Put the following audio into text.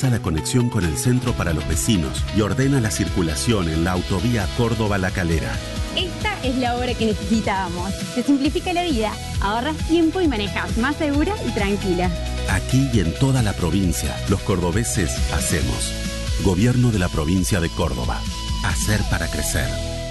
optimiza la conexión con el centro para los vecinos y ordena la circulación en la autovía Córdoba-La Calera. Esta es la obra que necesitábamos. Te simplifica la vida, ahorras tiempo y manejas más segura y tranquila. Aquí y en toda la provincia, los cordobeses hacemos. Gobierno de la provincia de Córdoba. Hacer para crecer.